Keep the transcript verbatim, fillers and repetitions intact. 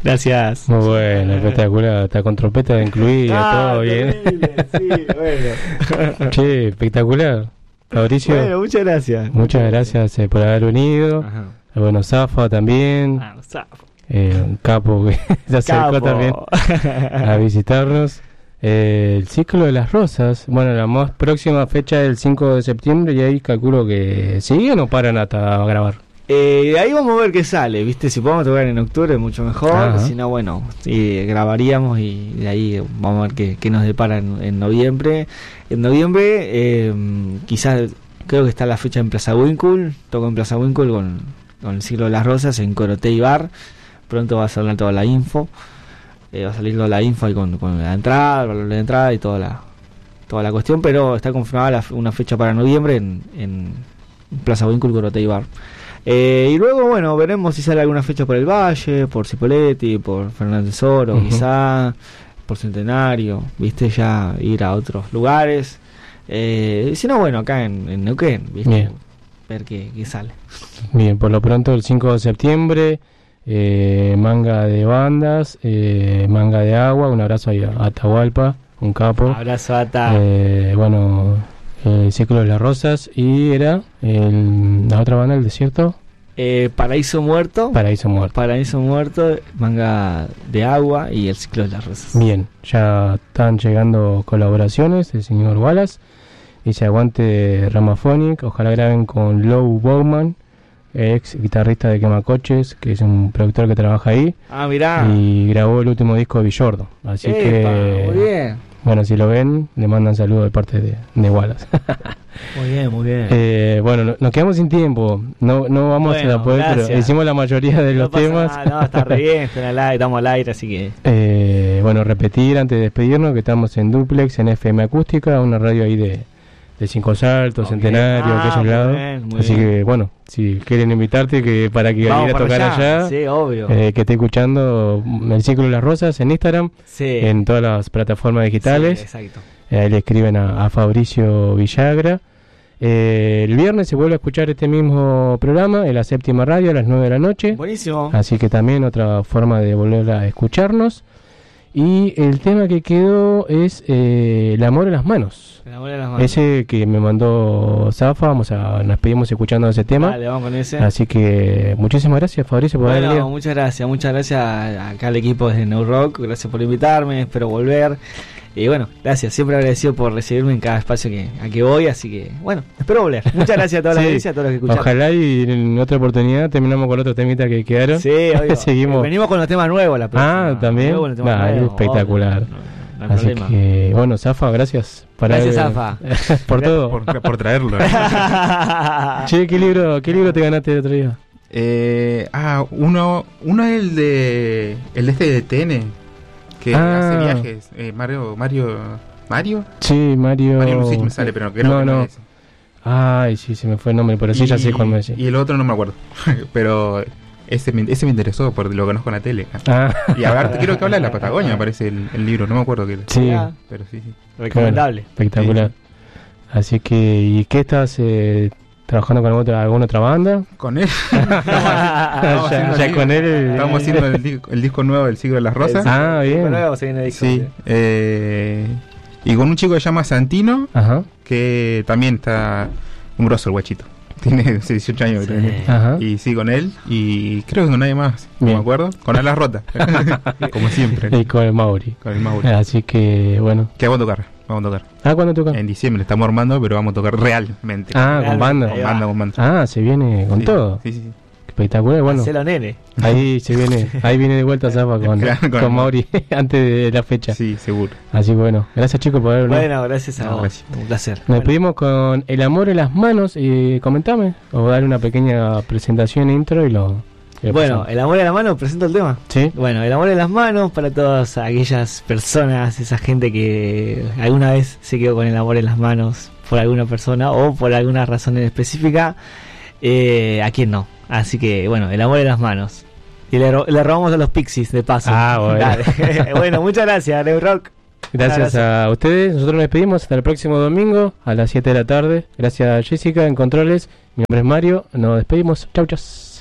Gracias. Muy bueno, espectacular. Está con trompeta incluida, ah, todo bien. Sí, bueno. Che, espectacular. Fabricio. Bueno, muchas gracias. Muchas gracias eh, por haber venido. Ajá. Bueno, Zafa también. Ah, Zafa. Eh, un capo que se acercó capo. También a visitarnos. Eh, el ciclo de las rosas. Bueno, la más próxima fecha es el cinco de septiembre y ahí calculo que siguen o paran hasta grabar. Eh, ahí vamos a ver qué sale, ¿viste? Si podemos tocar en octubre, mucho mejor. Ajá. Si no, bueno, sí, grabaríamos y de ahí vamos a ver qué, qué nos depara en, en noviembre. En noviembre, eh, quizás, creo que está la fecha en Plaza Winkle. Toco en Plaza Winkle con, con el ciclo de las rosas en Coroté y Bar. Pronto va a salir toda la info. Eh, va a salir toda la info ahí con, con la entrada, el valor de entrada y toda la toda la cuestión. Pero está confirmada la, una fecha para noviembre en, en Plaza Winkle, Coroté y Bar. Eh, y luego, bueno, veremos si sale alguna fecha por el Valle, por Cipolletti, por Fernández Oro, uh-huh. quizá, por Centenario, viste, ya ir a otros lugares. Eh, si no, bueno, acá en, en Neuquén, viste, bien. Ver qué, qué sale. Bien, por lo pronto el cinco de septiembre, eh, manga de bandas, eh, manga de agua, un abrazo ahí a Atahualpa, un capo. Abrazo a Ata. Eh, bueno... El ciclo de las rosas y era el, la otra banda, El Desierto. Eh, Paraíso Muerto. Paraíso Muerto. Paraíso Muerto, manga de agua y el ciclo de las rosas. Bien, ya están llegando colaboraciones el señor Wallace. Dice aguante Ramaphonic. Ojalá graben con Lou Bowman, ex guitarrista de Quemacoches, que es un productor que trabaja ahí. Ah, mirá. Y grabó el último disco de Villordo. Así Epa, que. Muy bien. Bueno, si lo ven, le mandan saludos de parte de, de Wallace. Muy bien, muy bien. Eh, bueno, no, nos quedamos sin tiempo. No no vamos bueno, a poder, gracias. Pero hicimos la mayoría de no los temas. Nada, no, está re bien, está al aire, estamos al aire, así que... Eh, bueno, repetir antes de despedirnos que estamos en Duplex, en F M Acústica, una radio ahí de, de Cinco Saltos, okay. Centenario, ah, aquellos lados. Así bien. Que, bueno, si quieren invitarte que para que vamos ir a tocar allá, allá sí, obvio. Eh, que esté escuchando el Ciclo de las Rosas en Instagram, sí. En todas las plataformas digitales. Sí, exacto. Eh, le escriben a, a Fabricio Villagra. Eh, el viernes se vuelve a escuchar este mismo programa en la Séptima Radio a las nueve de la noche. Buenísimo. Así que también otra forma de volver a escucharnos. Y el tema que quedó es eh, El amor en las manos. El amor en las manos. Ese que me mandó Zafa, vamos a, nos pedimos escuchando ese tema. Vale, vamos con ese. Así que muchísimas gracias, Fabricio, por bueno, haber venido. Muchas gracias, muchas gracias acá al equipo de New Rock, gracias por invitarme, espero volver. Y bueno, gracias, siempre agradecido por recibirme en cada espacio que a que voy, así que bueno, espero volver. Muchas gracias a toda la sí, audiencia, a todos los que escucharon. Ojalá y en otra oportunidad terminamos con otros temitas que quedaron. Sí, obvio. Seguimos. Venimos con los temas nuevos la próxima. Ah, también. Nah, es espectacular. Oh, no, no, no Así problema. Que, bueno, Zafa, gracias. Para gracias, el, Zafa. por todo. Por, por traerlo. Che, ¿qué libro, qué libro te ganaste el otro día? Eh, ah, uno, uno es el de, el de este de T N, que ah. hace viajes. Eh, Mario, Mario, Mario. Sí, Mario. Mario no sé si me sale, pero creo no, que no, no es. Ay, sí, se me fue el nombre, pero sí, y, ya sé cuál me decía. Y el otro no me acuerdo, pero ese me, ese me interesó porque lo conozco en la tele. Ah. Y ahora creo que habla de la Patagonia, me parece el, el libro, no me acuerdo qué. Sí, pero sí, sí. Recomendable. Bueno, espectacular. Sí. Así que, ¿y qué estás eh, trabajando con otra, alguna otra banda? Con él. Estamos ya, ya con él. Estamos haciendo el, el disco nuevo del Ciclo de las Rosas. Ah, bien. Nuevo, se viene el disco, sí. sí. Eh, y con un chico que se llama Santino, ajá, que también está un grosso el guachito. Tiene dieciocho años. Sí. Ajá. Y sí, con él. Y creo que con nadie más, no bien. Me acuerdo. Con Alas Rotas. Como siempre. Y con el Mauri. Con el Mauri. Así que, bueno. Que vamos a tocar. Vamos a tocar. Ah, ¿cuándo tocan? En diciembre, estamos armando, pero vamos a tocar realmente. Ah, realmente. Con banda. Con banda, con banda. Ah, se viene con sí. todo. Sí, sí, sí. Espectacular, bueno. Marcelo Nene. Ahí se viene, ahí viene de vuelta Zafa con, claro, con, con Mauri antes de la fecha. Sí, seguro. Así que bueno, gracias chicos por haber venido. Bueno, gracias a no, vos. Gracias. Un placer. Nos bueno. despedimos con El amor en las manos y comentame, o dar una pequeña presentación intro y lo... Y lo bueno, pasamos. El amor en las manos, presento el tema. Sí. Bueno, El amor en las manos para todas aquellas personas, esa gente que alguna vez se quedó con el amor en las manos por alguna persona o por alguna razón en específica. Eh, ¿A quién no? Así que, bueno, El amor en las manos. Y le, ro- le robamos a los Pixies, de paso. Ah, bueno. Bueno, muchas gracias, New Rock. Gracias a ustedes. Nosotros nos despedimos hasta el próximo domingo a las siete de la tarde. Gracias a Jessica en Controles. Mi nombre es Mario. Nos despedimos. Chau, chau.